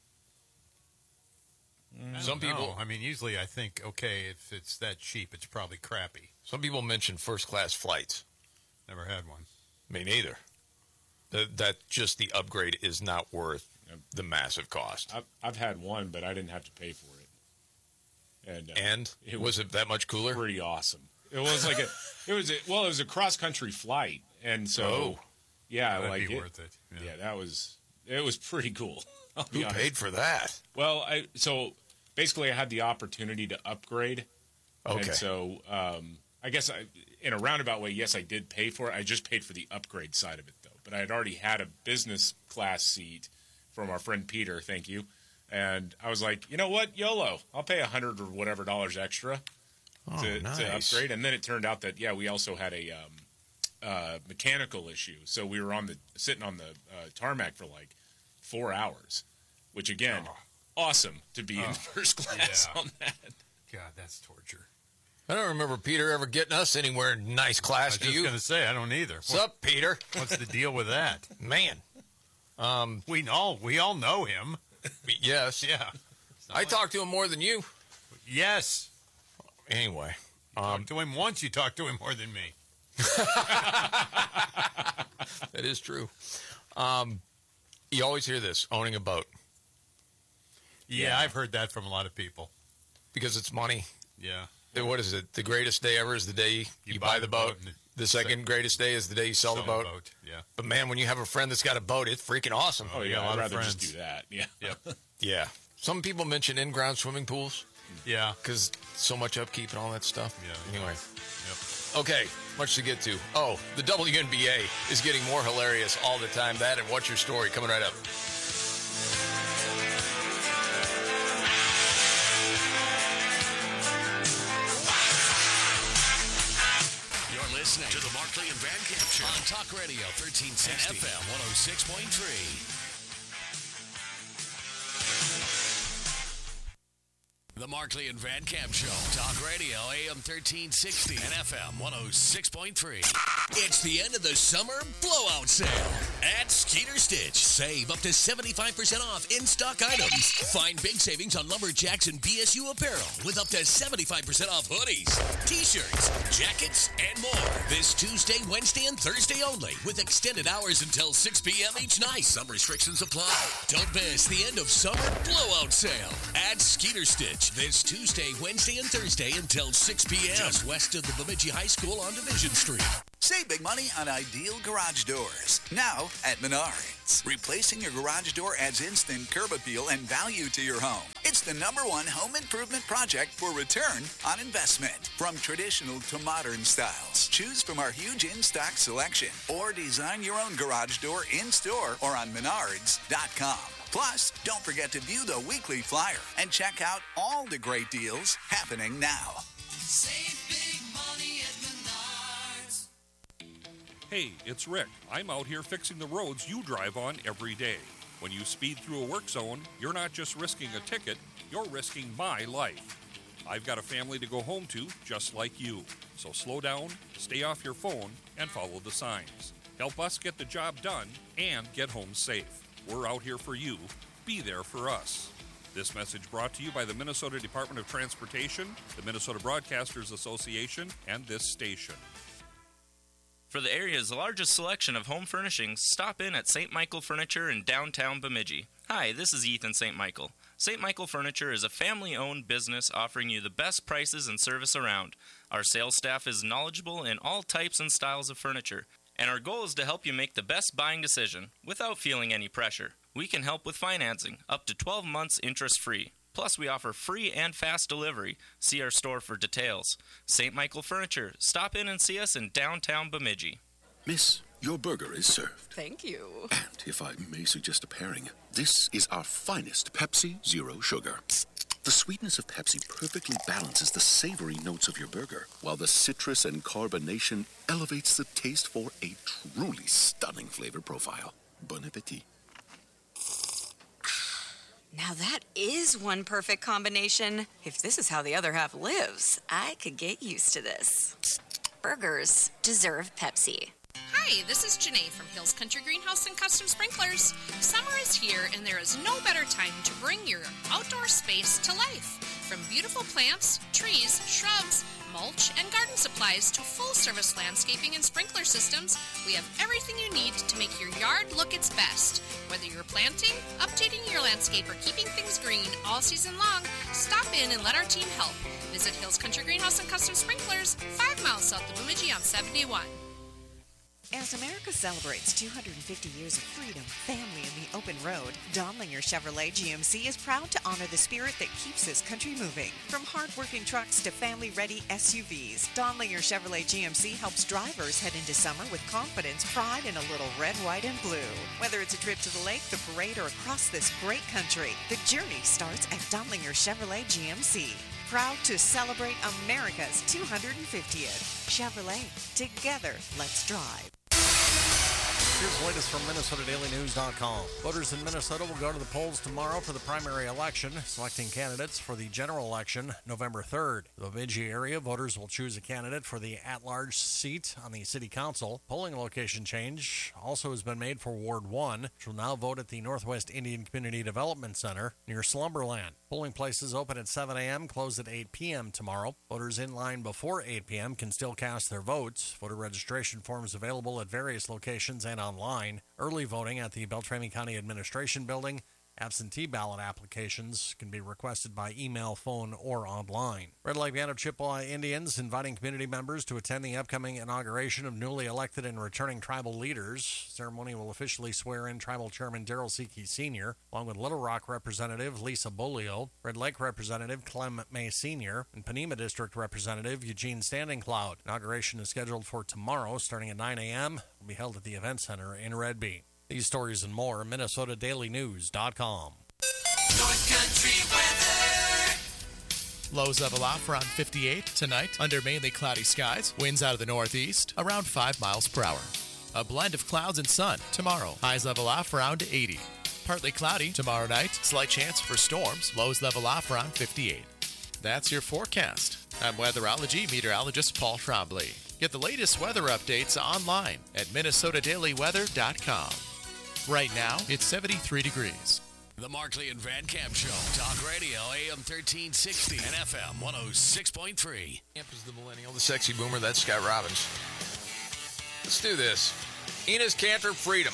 I Some don't know. people, I mean, usually I think, okay, if it's that cheap, it's probably crappy. some people mention first-class flights. Never had one. Me neither. That, that just the upgrade is not worth the massive cost. I've, I've had one, but I didn't have to pay for it. And, uh, And it was it that much cooler? Pretty awesome. It was like a, it was a, well, it was a cross-country flight. And so, Oh. yeah, That'd like be it- worth it. Yeah. that was, it was pretty cool. I'll be Who honest. paid for that? Well, I so basically I had the opportunity to upgrade. Okay. And so um, I guess I, in a roundabout way, yes, I did pay for it. I just paid for the upgrade side of it, though. But I had already had a business class seat from our friend Peter, thank you. And I was like, you know what, YOLO, I'll pay a hundred or whatever dollars extra Oh, to, nice. to upgrade. And then it turned out that, yeah, we also had a um, uh, mechanical issue. So we were on the sitting on the uh, tarmac for like four hours, which again, awesome to be in Oh, first class yeah. on that. God, that's torture. I don't remember Peter ever getting us anywhere in nice I class. was Do just you? going to say, I don't either. What's up, Peter? What's the deal with that? Man. Um, we all we all know him. Yes. Yeah. I talked to him more than you. Yes. Anyway. Um, Um, talked to him once. You talked to him more than me. that is true. Um, you always hear this, owning a boat. Yeah, Yeah. I've heard that from a lot of people. Because it's money. Yeah. And what is it? The greatest day ever is the day you, buy, the boat. and The second greatest day is the day you sell, the boat. Yeah. But man, when you have a friend that's got a boat, it's freaking awesome. Oh, you yeah, got a I'd lot of rather just friends. do that. Yeah. Yep. Yeah. Some people mention in-ground swimming pools Yeah. because so much upkeep and all that stuff. Yeah. Anyway. Yep. Okay, much to get to. Oh, the W N B A is getting more hilarious all the time. That and What's Your Story coming right up. You're listening to the Markley and Van Camp Show on Talk Radio thirteen sixty and F M one oh six point three. The Markley and Van Camp Show. Talk Radio, A M thirteen sixty and F M one oh six point three. It's the end of the summer blowout sale at Skeeter Stitch. Save up to seventy-five percent off in-stock items. Find big savings on Lumberjacks and B S U apparel with up to seventy-five percent off hoodies, T-shirts, jackets, and more. This Tuesday, Wednesday, and Thursday only with extended hours until six p.m. each night. Some restrictions apply. Don't miss the end of summer blowout sale at Skeeter Stitch. This Tuesday, Wednesday, and Thursday until six p.m. just west of the Bemidji High School on Division Street. Save big money on Ideal Garage Doors. Now at Menards. Replacing your garage door adds instant curb appeal and value to your home. It's the number one home improvement project for return on investment. From traditional to modern styles, choose from our huge in-stock selection or design your own garage door in-store or on menards dot com. Plus, don't forget to view the weekly flyer and check out all the great deals happening now. Save big money at Menards. Hey, it's Rick. I'm out here fixing the roads you drive on every day. When you speed through a work zone, you're not just risking a ticket, you're risking my life. I've got a family to go home to, just like you. So slow down, stay off your phone, and follow the signs. Help us get the job done and get home safe. We're out here for you. Be there for us. This message brought to you by the Minnesota Department of Transportation, the Minnesota Broadcasters Association, and this station. For the area's largest selection of home furnishings, stop in at Saint Michael Furniture in downtown Bemidji. Hi, this is Ethan Saint Michael. Saint Michael Furniture is a family-owned business offering you the best prices and service around. Our sales staff is knowledgeable in all types and styles of furniture, and our goal is to help you make the best buying decision without feeling any pressure. We can help with financing, up to twelve months interest-free. Plus, we offer free and fast delivery. See our store for details. Saint Michael Furniture. Stop in and see us in downtown Bemidji. Miss, your burger is served. Thank you. And if I may suggest a pairing, this is our finest Pepsi Zero Sugar. The sweetness of Pepsi perfectly balances the savory notes of your burger, while the citrus and carbonation elevates the taste for a truly stunning flavor profile. Bon appetit. Now that is one perfect combination. If this is how the other half lives, I could get used to this. Burgers deserve Pepsi. Hi, this is Janae from Hills Country Greenhouse and Custom Sprinklers. Summer is here, and there is no better time to bring your outdoor space to life. From beautiful plants, trees, shrubs, mulch, and garden supplies to full-service landscaping and sprinkler systems, we have everything you need to make your yard look its best. Whether you're planting, updating your landscape, or keeping things green all season long, stop in and let our team help. Visit Hills Country Greenhouse and Custom Sprinklers, five miles south of Bemidji on seventy-one. As America celebrates two hundred fifty years of freedom, family, and the open road, Donlinger Chevrolet G M C is proud to honor the spirit that keeps this country moving. From hard-working trucks to family-ready S U Vs, Donlinger Chevrolet G M C helps drivers head into summer with confidence, pride, and a little red, white, and blue. Whether it's a trip to the lake, the parade, or across this great country, the journey starts at Donlinger Chevrolet G M C. Proud to celebrate America's two hundred fiftieth. Chevrolet, together, let's drive. Here's the latest from Minnesota Daily News dot com. Voters in Minnesota will go to the polls tomorrow for the primary election, selecting candidates for the general election November third. The Bemidji area voters will choose a candidate for the at-large seat on the city council. Polling location change also has been made for Ward one, which will now vote at the Northwest Indian Community Development Center near Slumberland. Polling places open at seven a.m., close at eight p.m. tomorrow. Voters in line before eight p.m. can still cast their votes. Voter registration forms available at various locations and online. Early voting at the Beltrami County Administration Building. Absentee ballot applications can be requested by email, phone, or online. Red Lake Band of Chippewa Indians inviting community members to attend the upcoming inauguration of newly elected and returning tribal leaders. Ceremony will officially swear in Tribal Chairman Daryl Seekey Senior, along with Little Rock Representative Lisa Bolio, Red Lake Representative Clem May Senior, and Panema District Representative Eugene Standing Cloud. Inauguration is scheduled for tomorrow, starting at nine a.m. It will be held at the Event Center in Red Bee. These stories and more, Minnesota Daily News dot com. North Country weather. Lows level off around fifty-eight tonight under mainly cloudy skies. Winds out of the northeast around five miles per hour. A blend of clouds and sun tomorrow. Highs level off around eighty. Partly cloudy tomorrow night. Slight chance for storms. Lows level off around fifty-eight. That's your forecast. I'm weatherology meteorologist Paul Trombley. Get the latest weather updates online at minnesota daily weather dot com. Right now, it's seventy-three degrees. The Markley and Van Camp Show. Talk Radio, A M thirteen sixty and F M one oh six point three. Camp is the millennial, the sexy boomer. That's Scott Robbins. Let's do this. Enes Kanter, Freedom.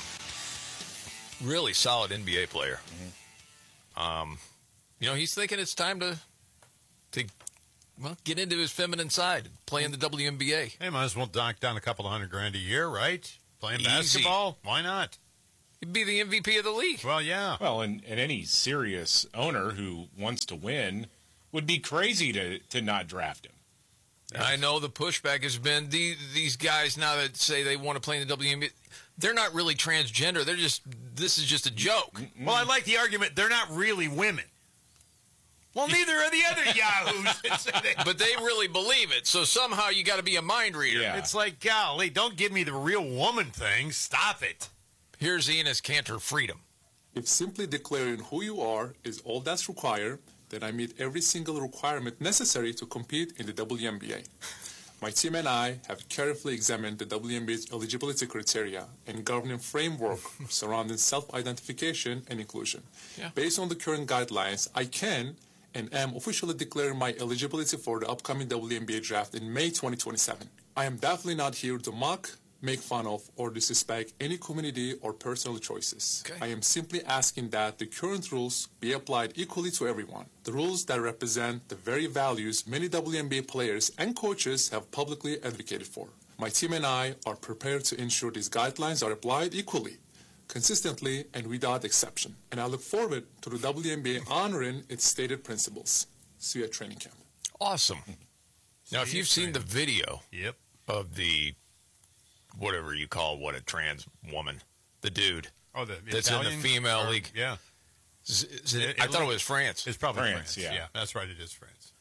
Really solid N B A player. Mm-hmm. Um, you know, he's thinking it's time to, to well, get into his feminine side, play in the W N B A. Hey, might as well knock down a couple of hundred grand a year, right? Playing Easy. basketball? Why not? He'd be the M V P of the league. Well, yeah. Well, and, and any serious owner who wants to win would be crazy to, to not draft him. I know the pushback has been the, these guys now that say they want to play in the W N B A. They're not really transgender. They're just, this is just a joke. Well, I like the argument they're not really women. Well, neither are the other yahoos. But they really believe it. So somehow you got to be a mind reader. Yeah. It's like, golly, don't give me the real woman thing. Stop it. Here's Enes Kanter, Freedom. If simply declaring who you are is all that's required, then I meet every single requirement necessary to compete in the W N B A. My team and I have carefully examined the W N B A's eligibility criteria and governing framework surrounding self-identification and inclusion. Yeah. Based on the current guidelines, I can and am officially declaring my eligibility for the upcoming W N B A draft in May twenty twenty-seven. I am definitely not here to mock, make fun of, or disrespect any community or personal choices. Okay. I am simply asking that the current rules be applied equally to everyone. The rules that represent the very values many W N B A players and coaches have publicly advocated for. My team and I are prepared to ensure these guidelines are applied equally, consistently, and without exception. And I look forward to the W N B A honoring its stated principles. See you at training camp. Awesome. Now, if you've seen the video yep. of the whatever you call what a trans woman, the dude oh, the that's Italian, in the female or, league. Yeah. Is, is it, It- I it thought it looked- was France. It's probably France, France. yeah. yeah. That's right. It is France.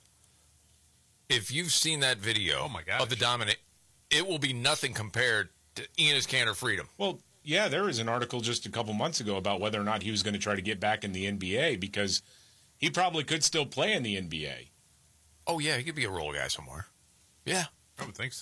If you've seen that video Oh, my gosh. of the dominant, it will be nothing compared to Enes Kanter, Freedom. Well, yeah, there was an article just a couple months ago about whether or not he was going to try to get back in the N B A because he probably could still play in the N B A. Oh, yeah, he could be a role guy somewhere. Yeah. I would think so.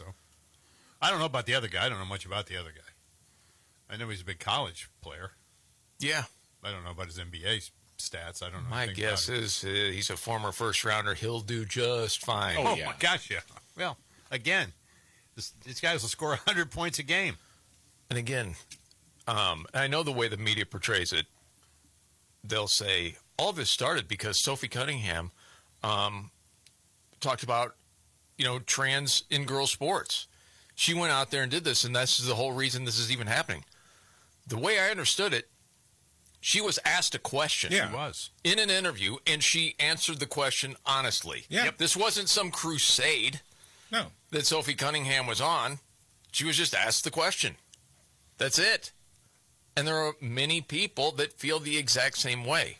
I don't know about the other guy. I don't know much about the other guy. I know he's a big college player. Yeah. I don't know about his N B A stats. I don't know. My anything guess about it. is uh, he's a former first rounder. He'll do just fine. Oh, my gosh, yeah. Well, again, this, these guys will score one hundred points a game. And again, um, I know the way the media portrays it. They'll say all this started because Sophie Cunningham um, talked about, you know, trans in girls sports. She went out there and did this, and that's the whole reason this is even happening. The way I understood it, she was asked a question. Yeah. She was. In an interview, and she answered the question honestly. Yeah. Yep. This wasn't some crusade No. that Sophie Cunningham was on. She was just asked the question. That's it. And there are many people that feel the exact same way.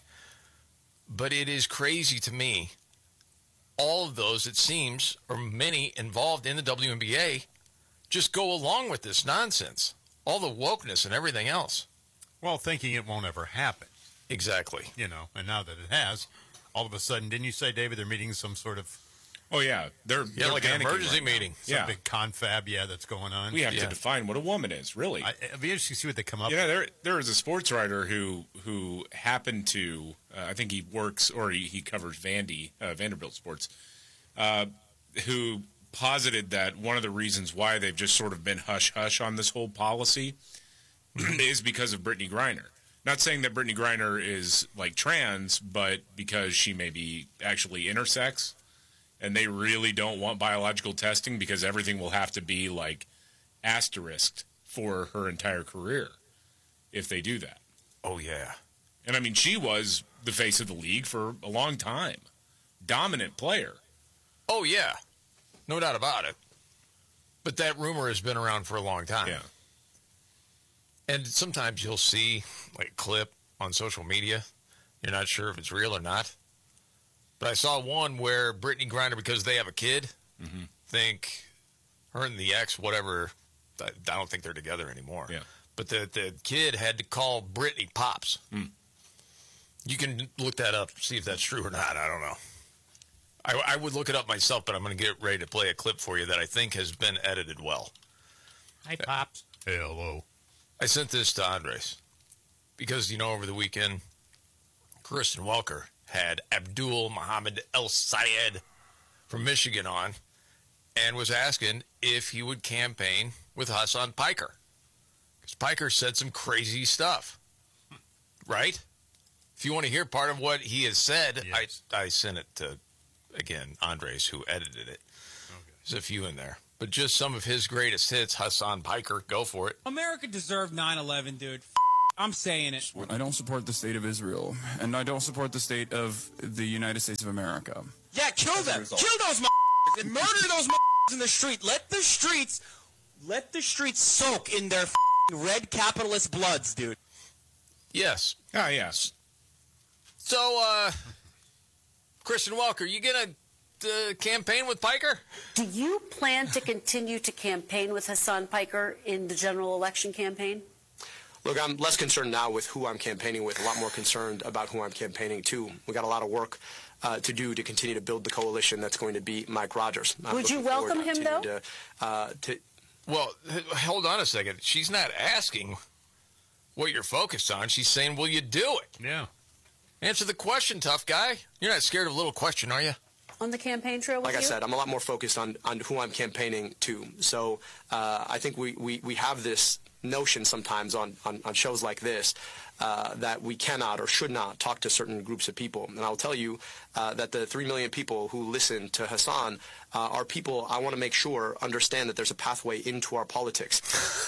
But it is crazy to me. All of those, it seems, or many involved in the W N B A, just go along with this nonsense. All the wokeness and everything else. Well, thinking it won't ever happen. Exactly. You know, and now that it has, all of a sudden, didn't you say, David, they're meeting some sort of... Oh, yeah. They're, Yeah, they're like an panicking emergency right now. meeting. Some Yeah. big confab, yeah, that's going on. We have Yeah. to define what a woman is, really. I, it'd be interesting to see what they come up Yeah, with. there there is a sports writer who who happened to uh, I think he works or he, he covers Vandy uh, Vanderbilt sports, uh, who posited that one of the reasons why they've just sort of been hush hush on this whole policy is because of Brittany Griner. Not saying that Brittany Griner is like trans, but because she may be actually intersex, and they really don't want biological testing because everything will have to be like asterisked for her entire career if they do that. Oh, yeah. And I mean, she was the face of the league for a long time. Dominant player. Oh, yeah. No doubt about it. But that rumor has been around for a long time. Yeah. And sometimes you'll see like a clip on social media. You're not sure if it's real or not. But I saw one where Brittany Griner, because they have a kid, mm-hmm. think her and the ex, whatever, I, I don't think they're together anymore. Yeah. But the, the kid had to call Brittany Pops. Mm. You can look that up, see if that's true or not. I don't know. I, I would look it up myself, but I'm going to get ready to play a clip for you that I think has been edited well. Hi, Pops. Hey, hello. I sent this to Andres because, you know, over the weekend, Kristen Welker had Abdul Muhammad El Sayed from Michigan on and was asking if he would campaign with Hassan Piker. Because Piker said some crazy stuff, right? If you want to hear part of what he has said, yes. I, I sent it to, again, Andres, who edited it. Okay. There's a few in there. But just some of his greatest hits, Hassan Piker, go for it. America deserved nine eleven, dude. F- I'm saying it. I don't support the state of Israel, and I don't support the state of the United States of America. Yeah, kill them. Kill those m*****s and murder those m*****s in the street. Let the streets, let the streets soak in their f***ing red capitalist bloods, dude. Yes. Oh, yes. So, uh, Kristen Welker, you gonna uh, campaign with Piker? Do you plan to continue to campaign with Hassan Piker in the general election campaign? Look, I'm less concerned now with who I'm campaigning with, a lot more concerned about who I'm campaigning to. We got a lot of work uh, to do to continue to build the coalition that's going to beat Mike Rogers. I'm Would you welcome him, though? To, uh, to... Well, hold on a second. She's not asking what you're focused on. She's saying, will you do it? Yeah. Answer the question, tough guy. You're not scared of a little question, are you? On the campaign trail with Like you? I said, I'm a lot more focused on, on who I'm campaigning to. So uh, I think we, we, we have this notion sometimes on, on, on shows like this uh, that we cannot or should not talk to certain groups of people. And I'll tell you uh, that the three million people who listen to Hassan uh, are people I want to make sure understand that there's a pathway into our politics.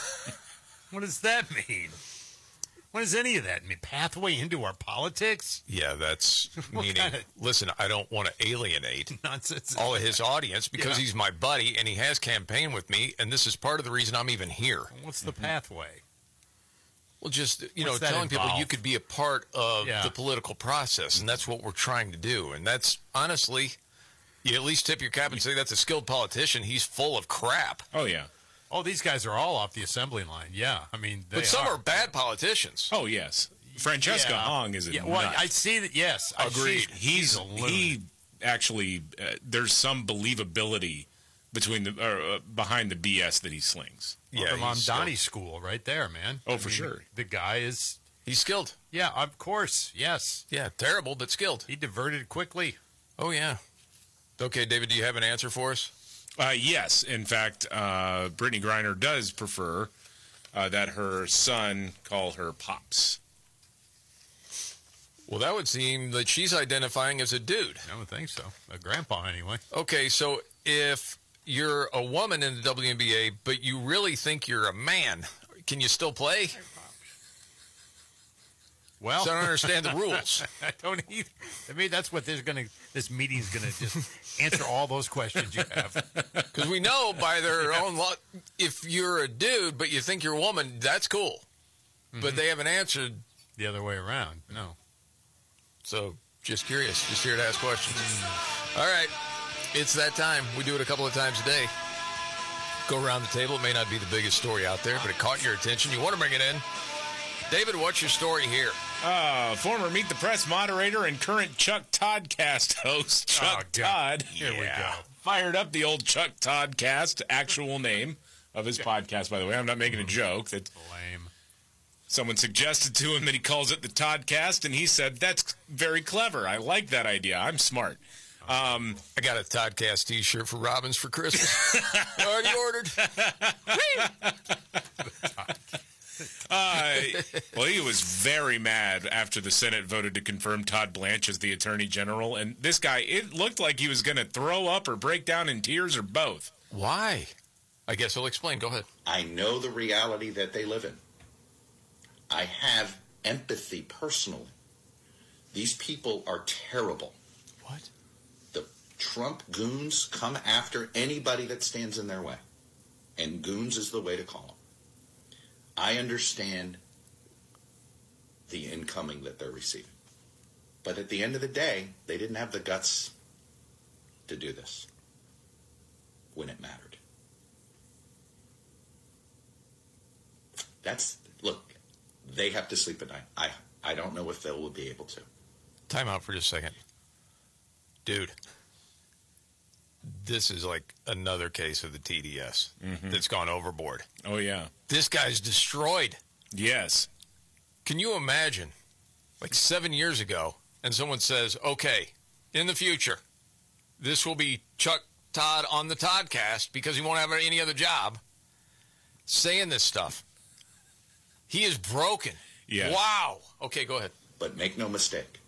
What does that mean? What does any of that mean? Pathway into our politics? Yeah, that's meaning, kind of listen, I don't want to alienate nonsense all of his audience because yeah. he's my buddy and he has campaigned with me, and this is part of the reason I'm even here. What's the mm-hmm. pathway? Well, just, you What's know, telling involve? people you could be a part of yeah. the political process, and that's what we're trying to do. And that's, honestly, you at least tip your cap and say that's a skilled politician. He's full of crap. Oh, yeah. Oh, these guys are all off the assembly line. Yeah, I mean, they but some are. are bad politicians. Oh yes, Francesca yeah. Hong is a yeah, well, nut. I see that. Yes, I agreed. See, he's a he actually uh, there's some believability between the uh, uh, behind the B S that he slings. Well, yeah, from Mamdani school, right there, man. Oh, I for mean, sure. The guy is he's skilled. Yeah, of course. Yes. Yeah, terrible but skilled. He diverted quickly. Oh yeah. Okay, David, do you have an answer for us? Uh, yes. In fact, uh, Brittany Griner does prefer uh, that her son call her Pops. Well, that would seem that she's identifying as a dude. I would think so. A grandpa, anyway. Okay, so if you're a woman in the W N B A, but you really think you're a man, can you still play? Well, so I don't understand the rules. I don't either. I mean, that's what there's gonna. This meeting's gonna just answer all those questions you have. Because we know by their own law, if you're a dude but you think you're a woman, that's cool. Mm-hmm. But they haven't answered the other way around. No. So just curious, just here to ask questions. Mm. All right, it's that time. We do it a couple of times a day. Go around the table. It may not be the biggest story out there, but it caught your attention. You want to bring it in. David, what's your story here? Uh, former Meet the Press moderator and current Chuck Toddcast host, Chuck oh, Todd. Here yeah. we go. Fired up the old Chuck Toddcast, actual name of his podcast, by the way. I'm not making a joke. That Lame. Someone suggested to him that he calls it the Toddcast, and he said, that's very clever. I like that idea. I'm smart. Um, I got a Toddcast t-shirt for Robbins for Christmas. Already ordered. Uh, well, he was very mad after the Senate voted to confirm Todd Blanche as the Attorney General. And this guy, it looked like he was going to throw up or break down in tears or both. Why? I guess he'll explain. Go ahead. I know the reality that they live in. I have empathy personally. These people are terrible. What? The Trump goons come after anybody that stands in their way. And goons is the way to call them. I understand the incoming that they're receiving. But at the end of the day, they didn't have the guts to do this when it mattered. That's, look, they have to sleep at night. I, I don't know if they will be able to. Time out for just a second. Dude, this is like another case of the T D S Mhm. that's gone overboard. Oh, yeah. This guy's destroyed. Yes. Can you imagine, like seven years ago, and someone says, okay, in the future, this will be Chuck Todd on the Toddcast because he won't have any other job, saying this stuff. He is broken. Yeah. Wow. Okay, go ahead. But make no mistake,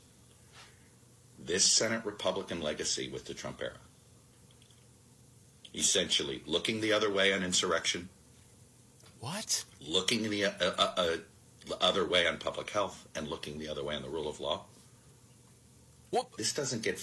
this Senate Republican legacy with the Trump era, essentially looking the other way on insurrection, what? looking the uh, uh, uh, other way on public health, and looking the other way on the rule of law. What? This doesn't get